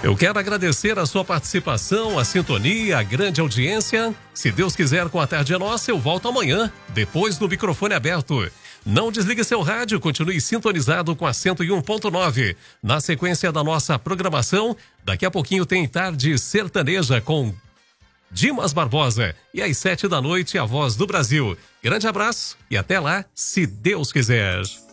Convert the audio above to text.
Eu quero agradecer a sua participação, a sintonia, a grande audiência. Se Deus quiser, com a Tarde é Nossa, eu volto amanhã, depois do microfone aberto. Não desligue seu rádio, continue sintonizado com a 101.9. Na sequência da nossa programação, daqui a pouquinho tem Tarde Sertaneja com Dimas Barbosa. E às 7 da noite, a Voz do Brasil. Grande abraço e até lá, se Deus quiser.